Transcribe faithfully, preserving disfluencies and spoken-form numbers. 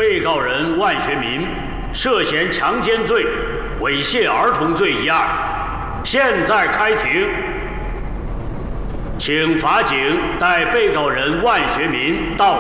被告人万学民涉嫌强奸罪、猥亵儿童罪一案，现在开庭。请法警带被告人万学民到